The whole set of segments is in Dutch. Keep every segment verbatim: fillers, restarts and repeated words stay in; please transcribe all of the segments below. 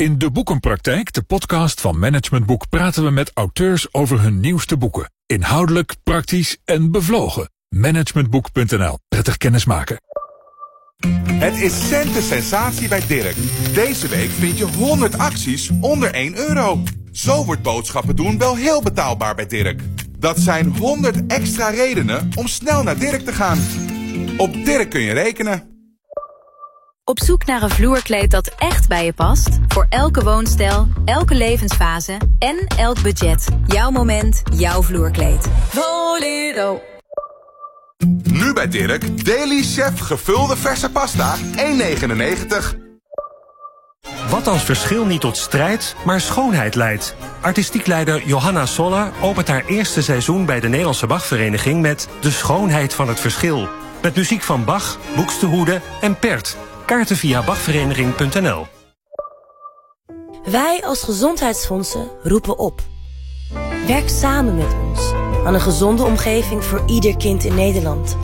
In De Boekenpraktijk, de podcast van Management Boek, praten we met auteurs over hun nieuwste boeken. Inhoudelijk, praktisch en bevlogen. managementboek punt n l. Prettig kennismaken. Het is centensensatie bij Dirk. Deze week vind je honderd acties onder één euro. Zo wordt boodschappen doen wel heel betaalbaar bij Dirk. Dat zijn honderd extra redenen om snel naar Dirk te gaan. Op Dirk kun je rekenen. Op zoek naar een vloerkleed dat echt bij je past? Voor elke woonstijl, elke levensfase en elk budget. Jouw moment, jouw vloerkleed. Voledo. Nu bij Dirk, Daily Chef gevulde verse pasta, één negenennegentig. Wat als verschil niet tot strijd, maar schoonheid leidt? Artistiek leider Johanna Soller opent haar eerste seizoen bij de Nederlandse Bachvereniging met De Schoonheid van het Verschil. Met muziek van Bach, Buxtehude en Pert. Kaarten via bachvereniging punt n l. Wij als gezondheidsfondsen roepen op. Werk samen met ons aan een gezonde omgeving voor ieder kind in Nederland.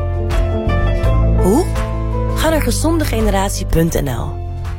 Hoe? Ga naar gezondegeneratie punt n l.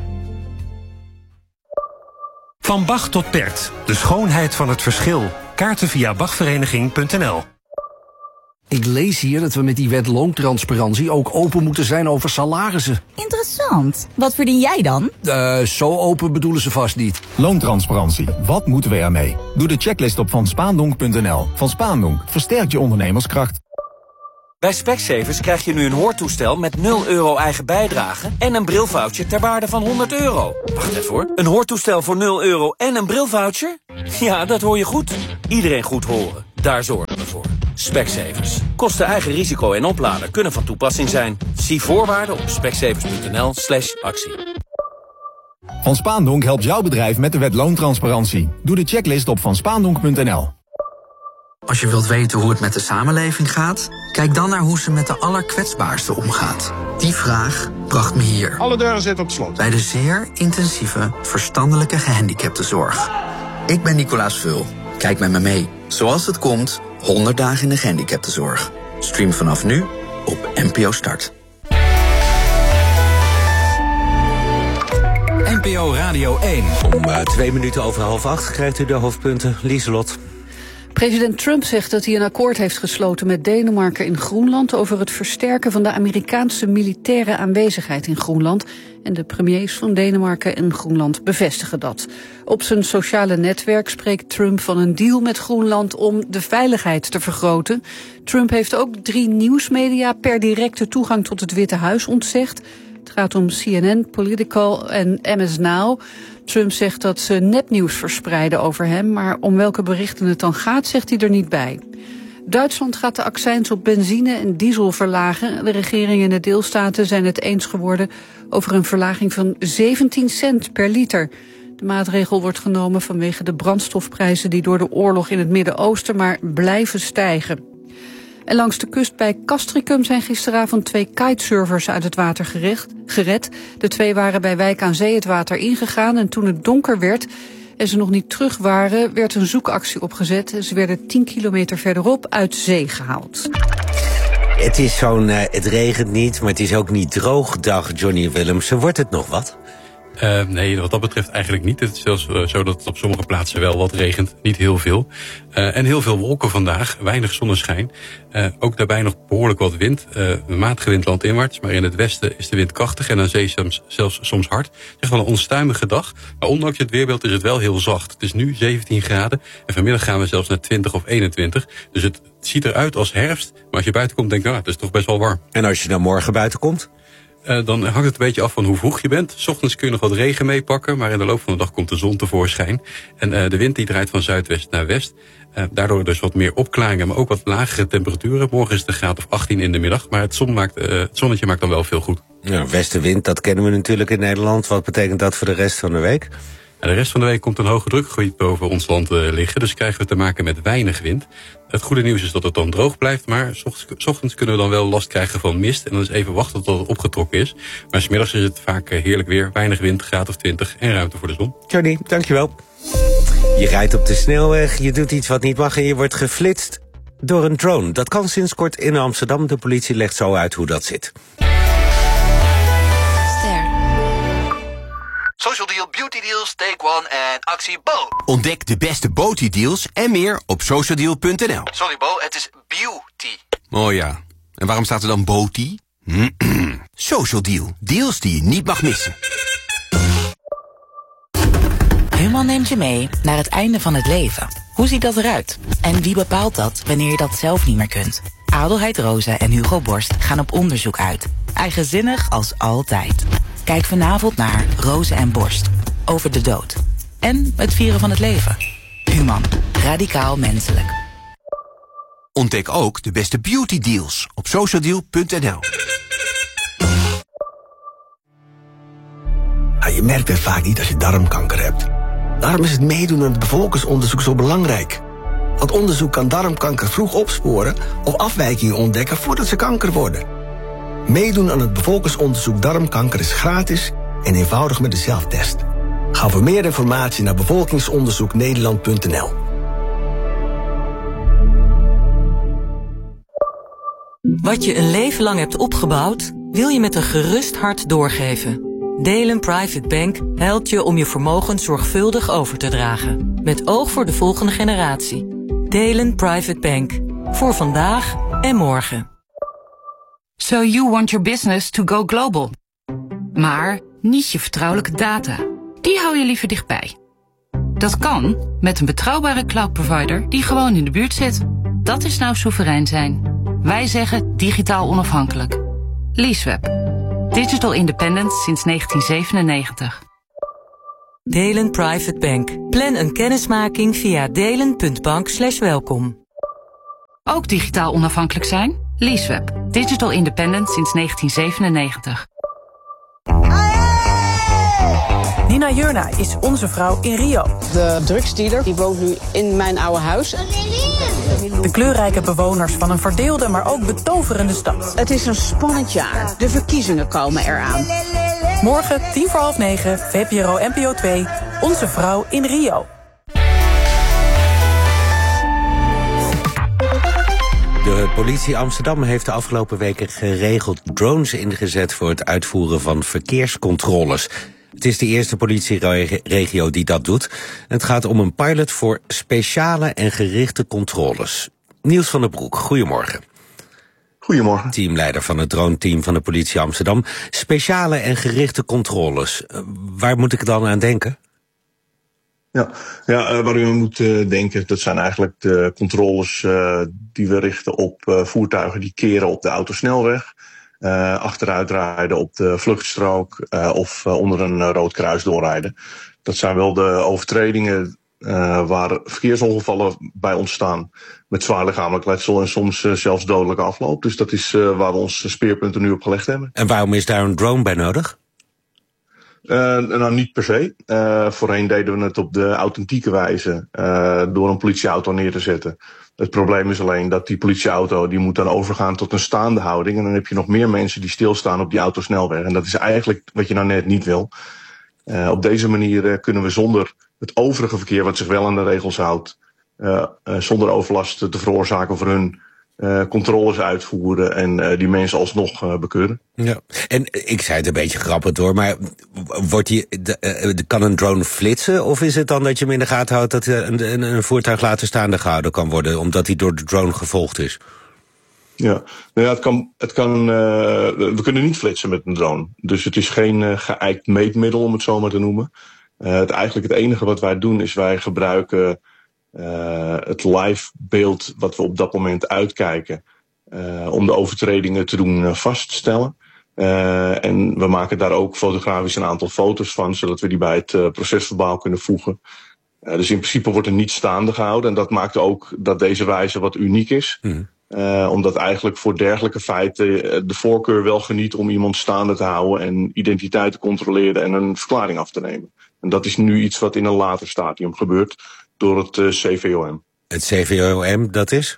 Van Bach tot Pert. De schoonheid van het verschil. Kaarten via bachvereniging punt n l. Ik lees hier dat we met die wet loontransparantie ook open moeten zijn over salarissen. Interessant. Wat verdien jij dan? Uh, zo open bedoelen ze vast niet. Loontransparantie. Wat moeten we ermee? Doe de checklist op van spaandonk punt n l. Van Spaandonk. Versterkt je ondernemerskracht. Bij Specsavers krijg je nu een hoortoestel met nul euro eigen bijdrage en een brilvoucher ter waarde van honderd euro. Wacht even hoor. Een hoortoestel voor nul euro en een brilvoucher? Ja, dat hoor je goed. Iedereen goed horen. Daar zorgen we voor. Specsavers. Kosten eigen risico en oplader kunnen van toepassing zijn. Zie voorwaarden op specsavers punt n l slash actie. Van Spaandonk helpt jouw bedrijf met de wet loontransparantie. Doe de checklist op van spaandonk punt n l. Als je wilt weten hoe het met de samenleving gaat, kijk dan naar hoe ze met de allerkwetsbaarsten omgaat. Die vraag bracht me hier. Alle deuren zitten op slot. Bij de zeer intensieve verstandelijke gehandicaptenzorg. Ik ben Nicolaas Vul. Kijk met me mee. Zoals het komt, honderd dagen in de gehandicaptenzorg. Stream vanaf nu op N P O Start. N P O Radio één. Om uh, twee minuten over half acht krijgt u de hoofdpunten. Lieselot. President Trump zegt dat hij een akkoord heeft gesloten met Denemarken in Groenland over het versterken van de Amerikaanse militaire aanwezigheid in Groenland. En de premiers van Denemarken en Groenland bevestigen dat. Op zijn sociale netwerk spreekt Trump van een deal met Groenland om de veiligheid te vergroten. Trump heeft ook drie nieuwsmedia per directe toegang tot het Witte Huis ontzegd. Het gaat om C N N, Political en M S Now. Trump zegt dat ze nepnieuws verspreiden over hem, maar om welke berichten het dan gaat, zegt hij er niet bij. Duitsland gaat de accijns op benzine en diesel verlagen. De regeringen in de deelstaten zijn het eens geworden over een verlaging van zeventien cent per liter. De maatregel wordt genomen vanwege de brandstofprijzen die door de oorlog in het Midden-Oosten maar blijven stijgen. En langs de kust bij Castricum zijn gisteravond twee kitesurfers uit het water gered. De twee waren bij Wijk aan Zee het water ingegaan en toen het donker werd en ze nog niet terug waren, werd een zoekactie opgezet. Ze werden tien kilometer verderop uit zee gehaald. Het is zo'n, uh, het regent niet, maar het is ook niet droog. Dag Johnny Willemsen, wordt het nog wat? Uh, nee, wat dat betreft eigenlijk niet. Het is zelfs uh, zo dat het op sommige plaatsen wel wat regent. Niet heel veel. Uh, en heel veel wolken vandaag. Weinig zonneschijn. Uh, ook daarbij nog behoorlijk wat wind. Uh, een matige wind landinwaarts. Maar in het westen is de wind krachtig. En aan zee soms, zelfs soms hard. Het is echt wel een onstuimige dag. Maar ondanks het weerbeeld is het wel heel zacht. Het is nu zeventien graden. En vanmiddag gaan we zelfs naar twintig of eenentwintig. Dus het ziet eruit als herfst. Maar als je buiten komt, denk je, nou, het is toch best wel warm. En als je dan morgen buiten komt? Uh, dan hangt het een beetje af van hoe vroeg je bent. 's Ochtends kun je nog wat regen meepakken, maar in de loop van de dag komt de zon tevoorschijn. En uh, de wind die draait van zuidwest naar west. Uh, daardoor dus wat meer opklaringen, maar ook wat lagere temperaturen. Morgen is het een graad of achttien in de middag, maar het, zon maakt, uh, het zonnetje maakt dan wel veel goed. Ja, westenwind, dat kennen we natuurlijk in Nederland. Wat betekent dat voor de rest van de week? En de rest van de week komt een hoge drukgebied boven ons land uh, liggen. Dus krijgen we te maken met weinig wind. Het goede nieuws is dat het dan droog blijft. Maar 's ochtends, 's ochtends kunnen we dan wel last krijgen van mist. En dan is even wachten tot het opgetrokken is. Maar 's middags is het vaak uh, heerlijk weer. Weinig wind, graad of twintig en ruimte voor de zon. Johnny, dankjewel. Je rijdt op de snelweg, je doet iets wat niet mag en je wordt geflitst door een drone. Dat kan sinds kort in Amsterdam. De politie legt zo uit hoe dat zit. Social Deal, Beauty Deals, Take One en actie Bo. Ontdek de beste Beauty deals en meer op social deal punt n l. Sorry Bo, het is beauty. Oh ja, en waarom staat er dan Beauty? Social Deal, deals die je niet mag missen. Human neemt je mee naar het einde van het leven. Hoe ziet dat eruit? En wie bepaalt dat wanneer je dat zelf niet meer kunt? Adelheid Rosa en Hugo Borst gaan op onderzoek uit. Eigenzinnig als altijd. Kijk vanavond naar Rosa en Borst. Over de dood. En het vieren van het leven. Human. Radicaal menselijk. Ontdek ook de beste beauty deals op social deal punt n l. Ja, je merkt het vaak niet als je darmkanker hebt. Daarom is het meedoen aan het bevolkingsonderzoek zo belangrijk. Want onderzoek kan darmkanker vroeg opsporen of afwijkingen ontdekken voordat ze kanker worden. Meedoen aan het bevolkingsonderzoek darmkanker is gratis en eenvoudig met de zelftest. Ga voor meer informatie naar bevolkingsonderzoek nederland punt n l. Wat je een leven lang hebt opgebouwd, wil je met een gerust hart doorgeven. Delen Private Bank helpt je om je vermogen zorgvuldig over te dragen. Met oog voor de volgende generatie. Delen Private Bank. Voor vandaag en morgen. So you want your business to go global. Maar niet je vertrouwelijke data. Die hou je liever dichtbij. Dat kan met een betrouwbare cloud provider die gewoon in de buurt zit. Dat is nou soeverein zijn. Wij zeggen digitaal onafhankelijk. Leaseweb. Digital independence sinds negentien zevenennegentig. Delen Private Bank. Plan een kennismaking via delen punt bank slash welkom. Ook digitaal onafhankelijk zijn? Leaseweb. Digital independence sinds negentien zevenennegentig. Nina Jurna is onze vrouw in Rio. De drugsdealer die woont nu in mijn oude huis. De kleurrijke bewoners van een verdeelde, maar ook betoverende stad. Het is een spannend jaar. De verkiezingen komen eraan. Morgen, tien voor half negen, V P R O N P O twee, onze vrouw in Rio. De politie Amsterdam heeft de afgelopen weken geregeld drones ingezet voor het uitvoeren van verkeerscontroles. Het is de eerste politieregio die dat doet. Het gaat om een pilot voor speciale en gerichte controles. Niels van der Broek, goedemorgen. Goedemorgen. Teamleider van het drone-team van de politie Amsterdam. Speciale en gerichte controles. Waar moet ik dan aan denken? Ja, ja uh, waar u aan moet uh, denken, dat zijn eigenlijk de controles uh, die we richten op uh, voertuigen die keren op de autosnelweg. Uh, achteruit rijden op de vluchtstrook uh, of uh, onder een uh, rood kruis doorrijden. Dat zijn wel de overtredingen uh, waar verkeersongevallen bij ontstaan met zwaar lichamelijk letsel en soms uh, zelfs dodelijke afloop. Dus dat is uh, waar we onze speerpunten nu op gelegd hebben. En waarom is daar een drone bij nodig? Uh, nou, niet per se. Uh, voorheen deden we het op de authentieke wijze uh, door een politieauto neer te zetten. Het probleem is alleen dat die politieauto die moet dan overgaan tot een staande houding. En dan heb je nog meer mensen die stilstaan op die autosnelweg. En dat is eigenlijk wat je nou net niet wil. Uh, op deze manier uh, kunnen we zonder het overige verkeer wat zich wel aan de regels houdt, uh, uh, zonder overlast te veroorzaken voor hun uh, controles uitvoeren en uh, die mensen alsnog uh, bekeuren. Ja, en ik zei het een beetje grappig door, maar wordt die, de, uh, kan een drone flitsen? Of is het dan dat je hem in de gaten houdt dat een, een, een voertuig later staande gehouden kan worden, omdat hij door de drone gevolgd is? Ja, nou ja, het kan, het kan, uh, we kunnen niet flitsen met een drone. Dus het is geen uh, geëikt meetmiddel, om het zo maar te noemen. Uh, het, eigenlijk het enige wat wij doen is wij gebruiken uh, het live beeld wat we op dat moment uitkijken uh, om de overtredingen te doen uh, vaststellen. Uh, en we maken daar ook fotografisch een aantal foto's van, zodat we die bij het uh, procesverbaal kunnen voegen. Uh, dus in principe wordt er niet staande gehouden. En dat maakt ook dat deze wijze wat uniek is. Mm. Uh, omdat eigenlijk voor dergelijke feiten de voorkeur wel geniet om iemand staande te houden en identiteit te controleren en een verklaring af te nemen. En dat is nu iets wat in een later stadium gebeurt door het uh, C V O M. Het C V O M, dat is?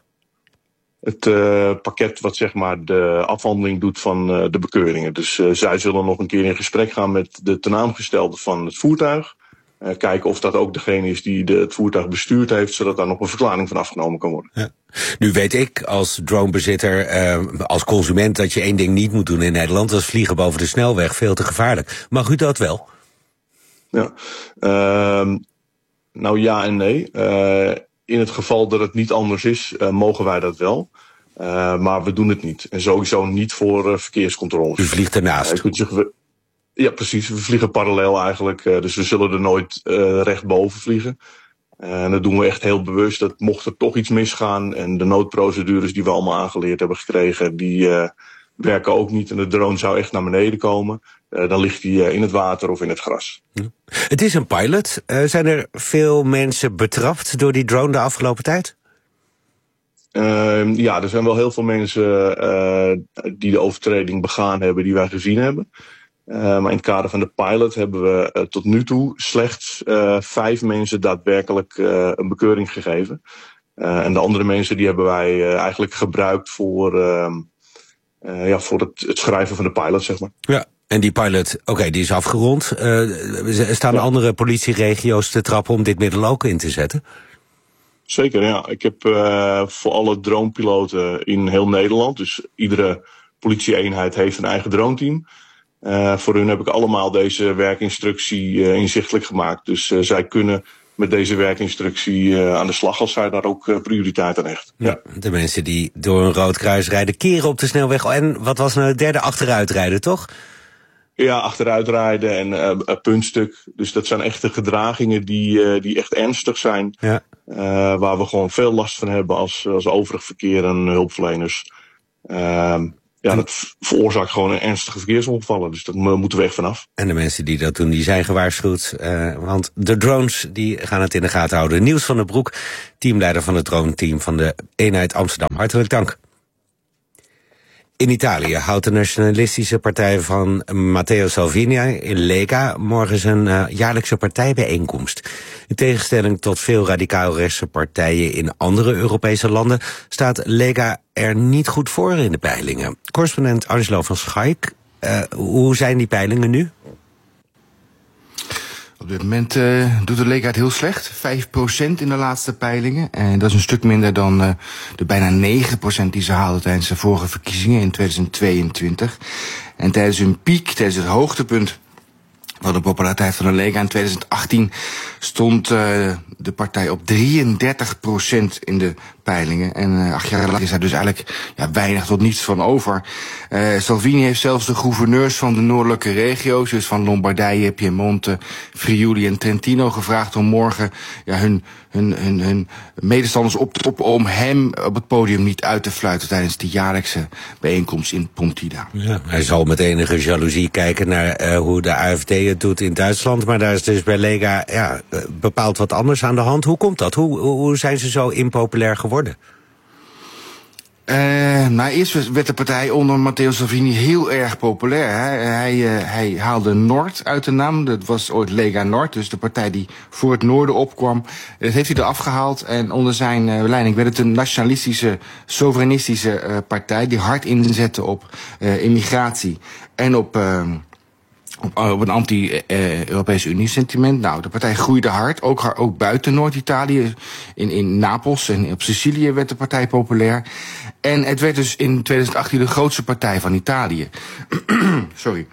Het uh, pakket wat zeg maar de afhandeling doet van uh, de bekeuringen. Dus uh, zij zullen nog een keer in gesprek gaan met de tenaamgestelde van het voertuig. Uh, kijken of dat ook degene is die de, het voertuig bestuurd heeft, zodat daar nog een verklaring van afgenomen kan worden. Ja. Nu weet ik als dronebezitter, uh, als consument, dat je één ding niet moet doen in Nederland. Dat is vliegen boven de snelweg, veel te gevaarlijk. Mag u dat wel? Ja. Uh, nou ja en nee. Uh, in het geval dat het niet anders is, uh, mogen wij dat wel. Uh, maar we doen het niet. En sowieso niet voor uh, verkeerscontroles. U vliegt ernaast. Uh, je kunt zeggen, we, ja, precies. We vliegen parallel eigenlijk. Uh, dus we zullen er nooit uh, recht boven vliegen. Uh, en dat doen we echt heel bewust. Dat mocht er toch iets misgaan. En de noodprocedures die we allemaal aangeleerd hebben gekregen, die uh, werken ook niet. En de drone zou echt naar beneden komen. Uh, dan ligt die uh, in het water of in het gras. Hm. Het is een pilot. Uh, zijn er veel mensen betrapt door die drone de afgelopen tijd? Uh, ja, er zijn wel heel veel mensen uh, die de overtreding begaan hebben, die wij gezien hebben. Uh, maar in het kader van de pilot hebben we uh, tot nu toe slechts uh, vijf mensen daadwerkelijk uh, een bekeuring gegeven. Uh, en de andere mensen die hebben wij uh, eigenlijk gebruikt voor, uh, uh, ja, voor het, het schrijven van de pilot, zeg maar. Ja. En die pilot, oké, okay, die is afgerond. Uh, staan ja. andere politieregio's te trappen om dit middel ook in te zetten? Zeker, ja. Ik heb uh, voor alle dronepiloten in heel Nederland, dus iedere politieeenheid heeft een eigen droneteam. Uh, voor hun heb ik allemaal deze werkinstructie uh, inzichtelijk gemaakt. Dus uh, zij kunnen met deze werkinstructie uh, aan de slag als zij daar ook uh, prioriteit aan hecht. Ja, de mensen die door een rood kruis rijden, keren op de snelweg. En wat was nou het derde? Achteruitrijden, toch? Ja, achteruitrijden en uh, een puntstuk. Dus dat zijn echte gedragingen die, uh, die echt ernstig zijn. Ja. Uh, waar we gewoon veel last van hebben als, als overig verkeer en hulpverleners. Uh, ja, dat veroorzaakt gewoon ernstige verkeersongevallen. Dus daar moeten we echt vanaf. En de mensen die dat doen, die zijn gewaarschuwd. Uh, want de drones, die gaan het in de gaten houden. Niels van der Broek, teamleider van het drone-team van de eenheid Amsterdam. Hartelijk dank. In Italië houdt de nationalistische partij van Matteo Salvini in Lega morgen zijn uh, jaarlijkse partijbijeenkomst. In tegenstelling tot veel radicaal-rechtse partijen in andere Europese landen staat Lega er niet goed voor in de peilingen. Correspondent Angelo van Schaik, uh, hoe zijn die peilingen nu? Op dit moment uh, doet de Lega het heel slecht. vijf procent in de laatste peilingen. En dat is een stuk minder dan uh, de bijna negen procent die ze haalden tijdens de vorige verkiezingen in tweeduizend tweeëntwintig. En tijdens hun piek, tijdens het hoogtepunt van de populariteit van de Lega in tweeduizend achttien stond uh, de partij op drieëndertig procent in de peilingen. En uh, acht jaar later is daar dus eigenlijk ja, weinig tot niets van over. Uh, Salvini heeft zelfs de gouverneurs van de noordelijke regio's, dus van Lombardije, Piemonte, Friuli en Trentino, gevraagd om morgen ja, hun, hun, hun, hun medestanders op te toppen om hem op het podium niet uit te fluiten tijdens de jaarlijkse bijeenkomst in Pontida. Ja, hij zal met enige jaloezie kijken naar uh, hoe de A F D het doet in Duitsland, maar daar is dus bij Lega ja, bepaald wat anders aan de hand. Hoe komt dat? Hoe, hoe zijn ze zo impopulair geworden? Uh, nou, eerst werd de partij onder Matteo Salvini heel erg populair. Hè. Hij, uh, hij haalde Noord uit de naam. Dat was ooit Lega Nord, dus de partij die voor het noorden opkwam. Dat heeft hij eraf gehaald. En onder zijn uh, leiding werd het een nationalistische, soeverainistische uh, partij die hard inzette op uh, immigratie en op Uh, Op, op een anti-Europese Unie-sentiment. Nou, de partij groeide hard, ook, ook buiten Noord-Italië. In, in Napels en op Sicilië werd de partij populair. En het werd dus in tweeduizend achttien de grootste partij van Italië. Sorry.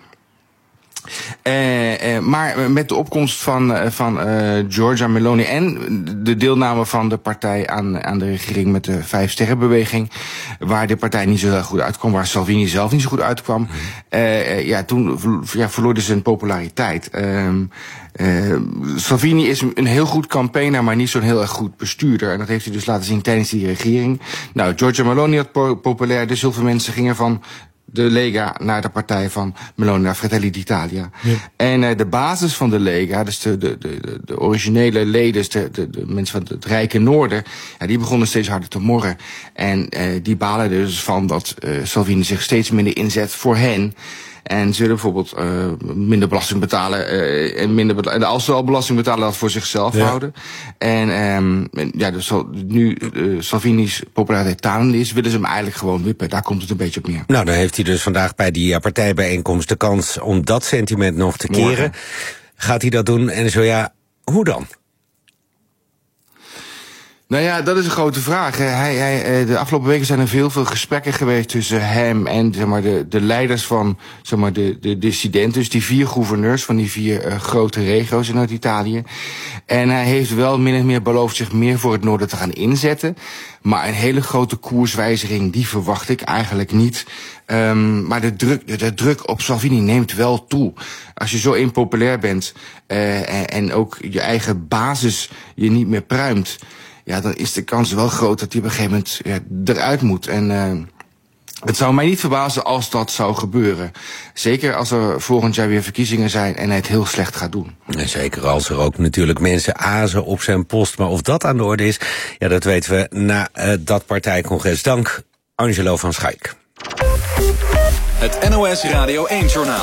Uh, uh, maar met de opkomst van, uh, van uh, Giorgia Meloni en de deelname van de partij aan, aan de regering met de Vijfsterrenbeweging, waar de partij niet zo goed uitkwam, waar Salvini zelf niet zo goed uitkwam, uh, uh, ja, toen ja, verloor ze zijn populariteit. Uh, uh, Salvini is een heel goed campaigner, maar niet zo'n heel erg goed bestuurder. En dat heeft hij dus laten zien tijdens die regering. Nou, Giorgia Meloni had po- populair, dus heel veel mensen gingen van de Lega naar de partij van Meloni, naar Fratelli d'Italia. Ja. En uh, de basis van de Lega, dus de, de, de, de originele leden, de, de, de mensen van het rijke noorden, ja, die begonnen steeds harder te morren. En uh, die balen er dus van dat uh, Salvini zich steeds minder inzet voor hen. En ze willen bijvoorbeeld uh, minder belasting betalen. Uh, en minder betalen, en als ze al belasting betalen, dat voor zichzelf ja. houden. En um, ja, dus nu uh, Salvini's populariteit talende is, willen ze hem eigenlijk gewoon wippen. Daar komt het een beetje op neer. Nou, dan heeft hij dus vandaag bij die uh, partijbijeenkomst de kans om dat sentiment nog te keren. Morgen. Gaat hij dat doen? En zo ja, hoe dan? Nou ja, dat is een grote vraag. Hij, hij, de afgelopen weken zijn er veel, veel gesprekken geweest tussen hem en zeg maar, de, de leiders van zeg maar, de, de dissidenten. Dus die vier gouverneurs van die vier uh, grote regio's in Noord-Italië. En hij heeft wel min of meer beloofd zich meer voor het noorden te gaan inzetten. Maar een hele grote koerswijziging, die verwacht ik eigenlijk niet. Um, maar de druk, de, de druk op Salvini neemt wel toe. Als je zo impopulair bent uh, en, en ook je eigen basis je niet meer pruimt, ja, dan is de kans wel groot dat hij op een gegeven moment ja, eruit moet. En uh, het zou mij niet verbazen als dat zou gebeuren. Zeker als er volgend jaar weer verkiezingen zijn en hij het heel slecht gaat doen. En zeker als er ook natuurlijk mensen azen op zijn post. Maar of dat aan de orde is, ja, dat weten we na uh, dat partijcongres. Dank, Angelo van Schaik. Het N O S Radio één-journaal.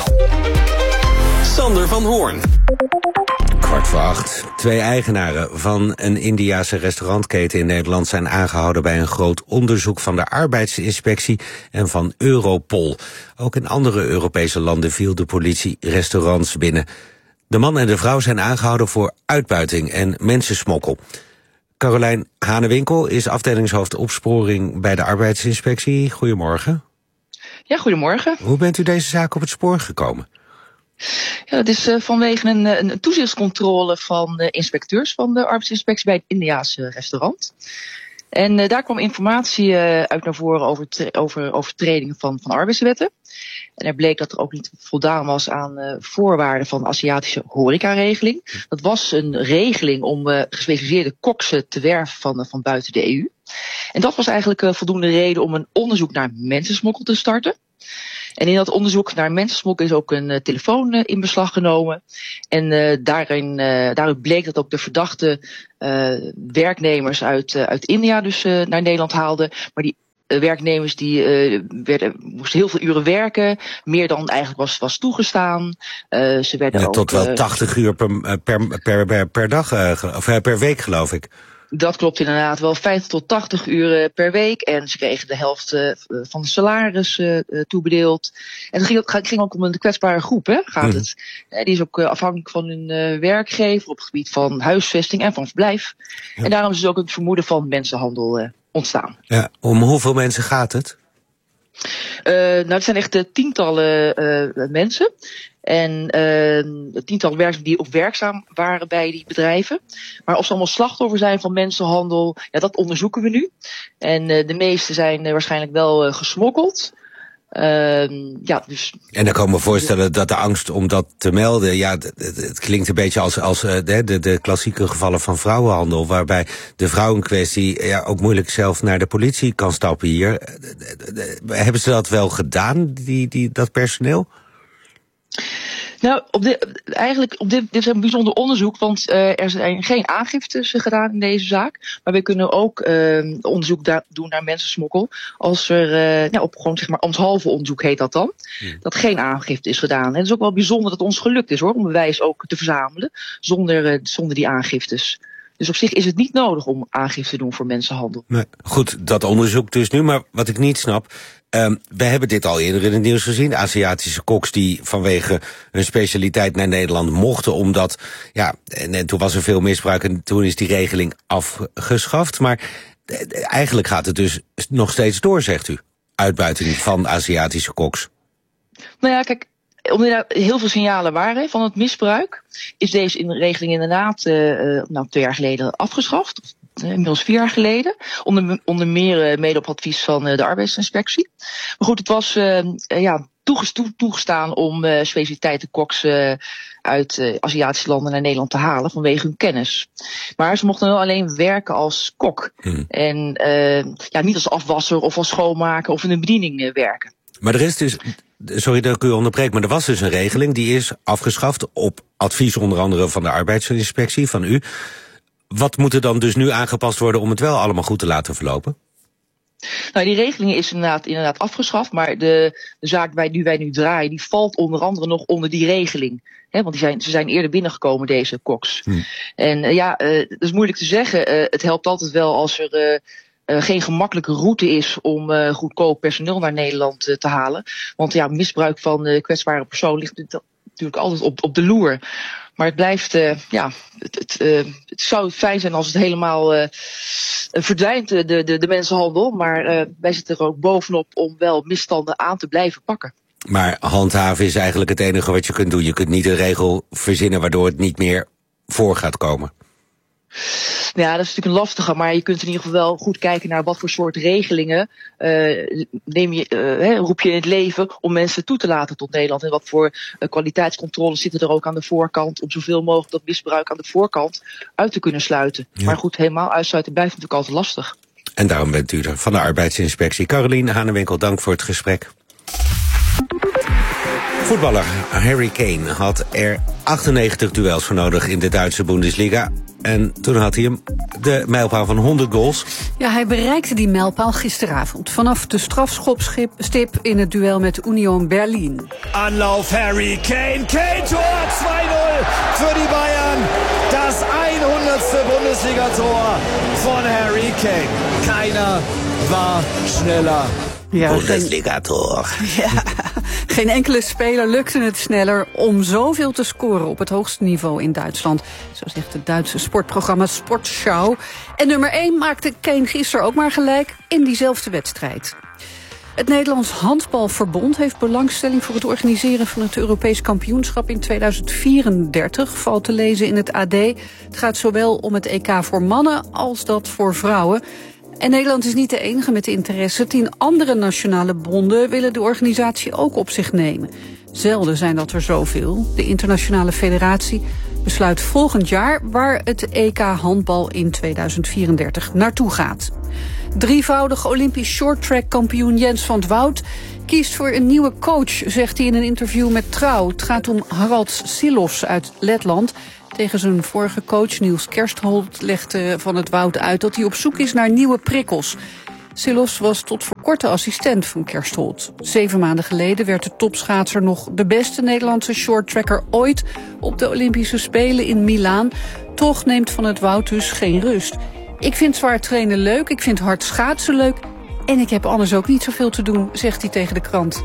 Sander van Hoorn. Kwart voor acht. Twee eigenaren van een Indiase restaurantketen in Nederland zijn aangehouden bij een groot onderzoek van de arbeidsinspectie en van Europol. Ook in andere Europese landen viel de politie restaurants binnen. De man en de vrouw zijn aangehouden voor uitbuiting en mensensmokkel. Carolijn Hanewinkel is afdelingshoofd opsporing bij de arbeidsinspectie. Goedemorgen. Ja, goedemorgen. Hoe bent u deze zaak op het spoor gekomen? Ja, dat is uh, vanwege een, een toezichtscontrole van uh, inspecteurs van de arbeidsinspectie bij het Indiase restaurant. En uh, daar kwam informatie uh, uit naar voren over, tre- over overtredingen van, van arbeidswetten. En er bleek dat er ook niet voldaan was aan uh, voorwaarden van de Aziatische horecaregeling. Dat was een regeling om uh, gespecialiseerde koksen te werven van, uh, van buiten de E U. En dat was eigenlijk uh, voldoende reden om een onderzoek naar mensensmokkel te starten. En in dat onderzoek naar mensensmokkel is ook een uh, telefoon uh, in beslag genomen. En uh, daarin, uh, daaruit bleek dat ook de verdachte uh, werknemers uit, uh, uit India dus uh, naar Nederland haalden. Maar die uh, werknemers die uh, werden, moesten heel veel uren werken. Meer dan eigenlijk was, was toegestaan. Uh, ze werden ja, ook, tot wel uh, tachtig uur per, per, per, per, per dag, uh, of uh, per week geloof ik. Dat klopt inderdaad, wel vijftig tot tachtig uur per week. En ze kregen de helft uh, van de salaris uh, toebedeeld. En het ging, ging ook om een kwetsbare groep, hè, gaat mm. het. Uh, die is ook uh, afhankelijk van hun uh, werkgever op het gebied van huisvesting en van verblijf. Ja. En daarom is dus ook het vermoeden van mensenhandel uh, ontstaan. Ja, om hoeveel mensen gaat het? Uh, nou, het zijn echt uh, tientallen uh, mensen. En uh, het tiental werknemers die ook werkzaam waren bij die bedrijven. Maar of ze allemaal slachtoffer zijn van mensenhandel, ja, dat onderzoeken we nu. En uh, de meeste zijn uh, waarschijnlijk wel uh, gesmokkeld. Uh, ja, dus... En dan kan ik me voorstellen dat de angst om dat te melden, ja, het, het, het klinkt een beetje als, als uh, de, de, de klassieke gevallen van vrouwenhandel, waarbij de vrouw in kwestie ja, ook moeilijk zelf naar de politie kan stappen hier. Hebben ze dat wel gedaan, die, die, dat personeel? Nou, op dit, eigenlijk op dit, dit is een bijzonder onderzoek, want uh, er zijn geen aangiftes gedaan in deze zaak. Maar we kunnen ook uh, onderzoek da- doen naar mensensmokkel als er uh, ja, op gewoon zeg maar ambtshalve onderzoek heet dat dan, hmm. dat geen aangifte is gedaan. En het is ook wel bijzonder dat het ons gelukt is hoor, om bewijs ook te verzamelen zonder, uh, zonder die aangiftes. Dus op zich is het niet nodig om aangifte te doen voor mensenhandel. Nee, goed, dat onderzoek dus nu, maar wat ik niet snap, Um, we hebben dit al eerder in het nieuws gezien. Aziatische koks die vanwege hun specialiteit naar Nederland mochten, omdat, ja, en, en toen was er veel misbruik en toen is die regeling afgeschaft. Maar eh, eigenlijk gaat het dus nog steeds door, zegt u. Uitbuiting van Aziatische koks. Nou ja, kijk, omdat er heel veel signalen waren van het misbruik, is deze regeling inderdaad uh, nou, twee jaar geleden afgeschaft. Inmiddels vier jaar geleden. Onder, onder meer uh, mede op advies van uh, de arbeidsinspectie. Maar goed, het was uh, uh, ja, toegestaan om uh, specialiteitenkoks uh, uit uh, Aziatische landen naar Nederland te halen vanwege hun kennis. Maar ze mochten wel alleen werken als kok. Hmm. En uh, ja, niet als afwasser of als schoonmaker of in een bediening uh, werken. Maar er is dus, sorry dat ik u onderbreek, maar er was dus een regeling die is afgeschaft op advies onder andere van de arbeidsinspectie, van u. Wat moet er dan dus nu aangepast worden om het wel allemaal goed te laten verlopen? Nou, die regeling is inderdaad, inderdaad afgeschaft, maar de, de zaak bij, die wij nu draaien, die valt onder andere nog onder die regeling. He, want die zijn, ze zijn eerder binnengekomen, deze koks. Hmm. En uh, ja, uh, dat is moeilijk te zeggen. Uh, het helpt altijd wel als er uh, uh, geen gemakkelijke route is om uh, goedkoop personeel naar Nederland uh, te halen. Want ja, misbruik van uh, kwetsbare persoon ligt natuurlijk altijd op, op de loer. Maar het blijft, uh, ja, het, het, uh, het zou fijn zijn als het helemaal uh, verdwijnt, de, de, de mensenhandel. Maar uh, wij zitten er ook bovenop om wel misstanden aan te blijven pakken. Maar handhaven is eigenlijk het enige wat je kunt doen. Je kunt niet een regel verzinnen waardoor het niet meer voor gaat komen. Ja, dat is natuurlijk een lastige, maar je kunt in ieder geval wel goed kijken naar wat voor soort regelingen uh, neem je, uh, hè, roep je in het leven om mensen toe te laten tot Nederland. En wat voor uh, kwaliteitscontroles zitten er ook aan de voorkant om zoveel mogelijk dat misbruik aan de voorkant uit te kunnen sluiten. Ja. Maar goed, helemaal uitsluiten blijft natuurlijk altijd lastig. En daarom bent u er van de arbeidsinspectie. Carolien Hanewinkel, dank voor het gesprek. Voetballer Harry Kane had er achtennegentig duels voor nodig in de Duitse Bundesliga. En toen had hij hem de mijlpaal van honderd goals. Ja, hij bereikte die mijlpaal gisteravond. Vanaf de strafschopstip in het duel met Union Berlin. Anlauf Harry Kane. Kane, Tor twee nul voor die Bayern. Das honderdste Bundesliga-Tor van Harry Kane. Keiner war schneller. Ja, Bundesliga-Tor. Ja, geen enkele speler lukte het sneller om zoveel te scoren op het hoogste niveau in Duitsland. Zo zegt het Duitse sportprogramma Sportschau. En nummer één maakte Kane gisteren ook maar gelijk in diezelfde wedstrijd. Het Nederlands Handbalverbond heeft belangstelling voor het organiseren van het Europees kampioenschap in tweeduizend vierendertig, valt te lezen in het A D. Het gaat zowel om het E K voor mannen als dat voor vrouwen. En Nederland is niet de enige met interesse. Tien andere nationale bonden willen de organisatie ook op zich nemen. Zelden zijn dat er zoveel. De internationale federatie besluit volgend jaar waar het E K handbal in tweeduizend vierendertig naartoe gaat. Drievoudig Olympisch shorttrack kampioen Jens van 't Woud kiest voor een nieuwe coach, zegt hij in een interview met Trouw. Het gaat om Harald Silos uit Letland. Tegen zijn vorige coach Niels Kerstholt legde Van 't Woud uit dat hij op zoek is naar nieuwe prikkels. Silos was tot voor kort de assistent van Kerstholt. Zeven maanden geleden werd de topschaatser nog de beste Nederlandse shorttracker ooit op de Olympische Spelen in Milaan. Toch neemt Van 't Woud dus geen rust. Ik vind zwaar trainen leuk, ik vind hard schaatsen leuk en ik heb anders ook niet zoveel te doen, zegt hij tegen de krant.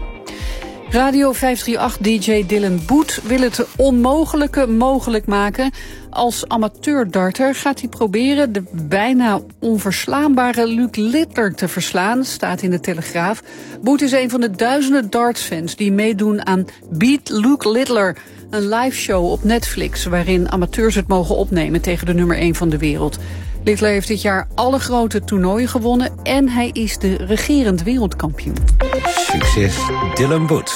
Radio vijfhonderdachttien-D J Dylan Boet wil het onmogelijke mogelijk maken. Als amateurdarter gaat hij proberen de bijna onverslaanbare Luc Littler te verslaan, staat in de Telegraaf. Boet is een van de duizenden dartsfans die meedoen aan Beat Luc Littler, een liveshow op Netflix waarin amateurs het mogen opnemen tegen de nummer één van de wereld. Littler heeft dit jaar alle grote toernooien gewonnen en hij is de regerend wereldkampioen. Succes, Dylan Boet.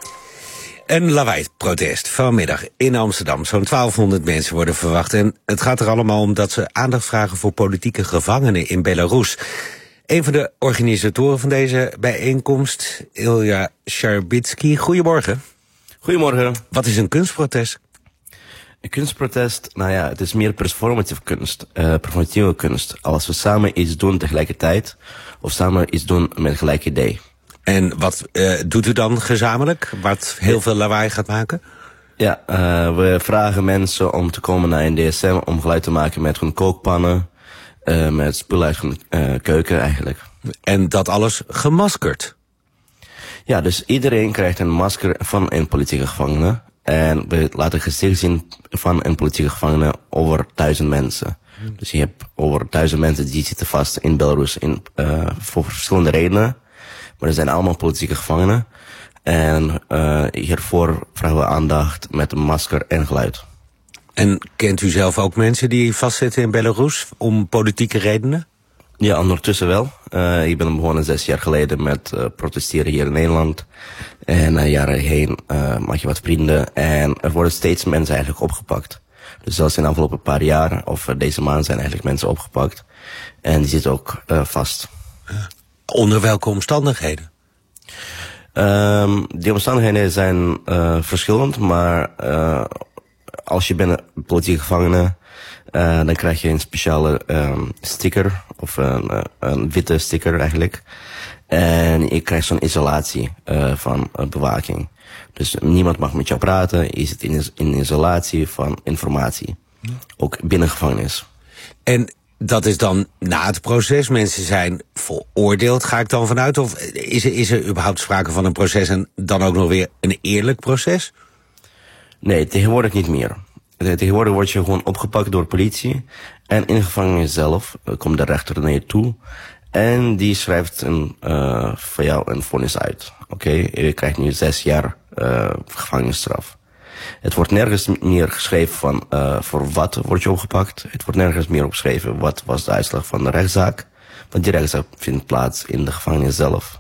Een lawaai-protest vanmiddag in Amsterdam. Zo'n twaalfhonderd mensen worden verwacht. En het gaat er allemaal om dat ze aandacht vragen voor politieke gevangenen in Belarus. Een van de organisatoren van deze bijeenkomst, Ilja Sharbitsky. Goedemorgen. Goedemorgen. Wat is een kunstprotest? Een kunstprotest, nou ja, het is meer performative kunst, uh, performatieve kunst. Als we samen iets doen tegelijkertijd, of samen iets doen met gelijk idee. En wat uh, doet u dan gezamenlijk, wat heel veel lawaai gaat maken? Ja, uh, we vragen mensen om te komen naar een D S M om geluid te maken met hun kookpannen, uh, met spullen uit hun uh, keuken eigenlijk. En dat alles gemaskerd? Ja, dus iedereen krijgt een masker van een politieke gevangene. En we laten gezicht zien van een politieke gevangene over duizend mensen. Dus je hebt over duizend mensen die zitten vast in Belarus in, uh, voor verschillende redenen. Maar er zijn allemaal politieke gevangenen. En uh, hiervoor vragen we aandacht met een masker en geluid. En kent u zelf ook mensen die vastzitten in Belarus om politieke redenen? Ja, ondertussen wel. Uh, ik ben begonnen zes jaar geleden met uh, protesteren hier in Nederland. En uh, jaren heen uh, maak je wat vrienden. En er worden steeds mensen eigenlijk opgepakt. Dus zelfs in de afgelopen paar jaar, of uh, deze maand, zijn eigenlijk mensen opgepakt. En die zitten ook uh, vast. Onder welke omstandigheden? Um, die omstandigheden zijn uh, verschillend, maar uh, als je bent een politieke gevangene, uh, dan krijg je een speciale um, sticker, of een, uh, een witte sticker eigenlijk. En je krijgt zo'n isolatie uh, van uh, bewaking. Dus niemand mag met jou praten, je zit in, in isolatie van informatie. Ook binnen gevangenis. En dat is dan na het proces, mensen zijn veroordeeld, ga ik dan vanuit? Of is er, is er überhaupt sprake van een proces en dan ook nog weer een eerlijk proces? Nee, tegenwoordig niet meer. Tegenwoordig word je gewoon opgepakt door politie. En in de gevangenis zelf uh, komt de rechter naar je toe. En die schrijft een, uh, voor jou een vonnis uit. Oké, okay? Je krijgt nu zes jaar uh, gevangenisstraf. Het wordt nergens meer geschreven van uh, voor wat word je opgepakt. Het wordt nergens meer opgeschreven wat was de uitslag van de rechtszaak. Want die rechtszaak vindt plaats in de gevangenis zelf.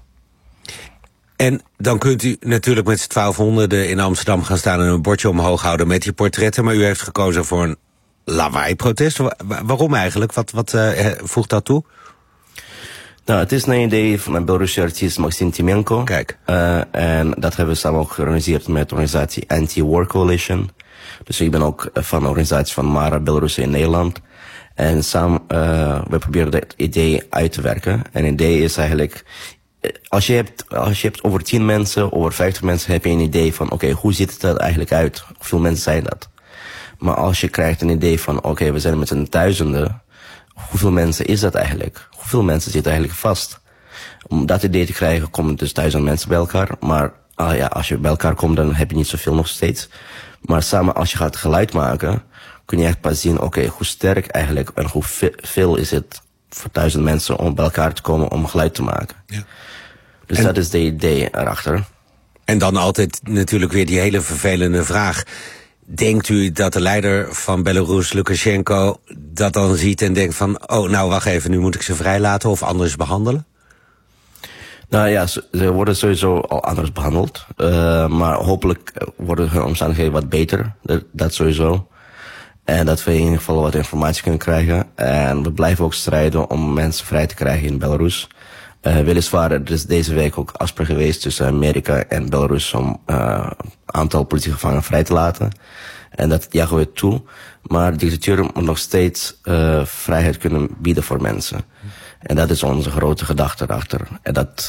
En dan kunt u natuurlijk met z'n twaalfhonderden in Amsterdam gaan staan en een bordje omhoog houden met je portretten. Maar u heeft gekozen voor een lawaai-protest. Waarom eigenlijk? Wat, wat uh, voegt dat toe? Nou, het is een idee van een Belorusse artiest Maxim Timenko. Kijk. Uh, en dat hebben we samen ook georganiseerd met de organisatie Anti-War Coalition. Dus ik ben ook van de organisatie van Mara Belarussen in Nederland. En samen, uh, we proberen dat idee uit te werken. En het idee is eigenlijk, als je hebt, als je hebt over tien mensen, over vijftig mensen, heb je een idee van, oké, okay, hoe ziet het er eigenlijk uit? Hoeveel mensen zijn dat? Maar als je krijgt een idee van, oké, okay, we zijn met z'n duizenden, hoeveel mensen is dat eigenlijk? Hoeveel mensen zitten eigenlijk vast? Om dat idee te krijgen komen dus duizend mensen bij elkaar. Maar ah ja, als je bij elkaar komt, dan heb je niet zoveel nog steeds. Maar samen, als je gaat geluid maken, kun je echt pas zien, oké, okay, hoe sterk eigenlijk en hoe veel is het voor duizend mensen om bij elkaar te komen om geluid te maken. Ja. Dus en dat is de idee erachter. En dan altijd natuurlijk weer die hele vervelende vraag. Denkt u dat de leider van Belarus, Lukashenko, dat dan ziet en denkt van, oh, nou wacht even, nu moet ik ze vrijlaten of anders behandelen? Nou ja, ze worden sowieso al anders behandeld. Uh, maar hopelijk worden hun omstandigheden wat beter. Dat, dat sowieso. En dat we in ieder geval wat informatie kunnen krijgen. En we blijven ook strijden om mensen vrij te krijgen in Belarus. Uh, weliswaar, er is deze week ook afspraak geweest tussen Amerika en Belarus om een uh, aantal politiegevangenen vrij te laten. En dat jagen we toe. Maar de dictatuur moet nog steeds uh, vrijheid kunnen bieden voor mensen. En dat is onze grote gedachte erachter. En dat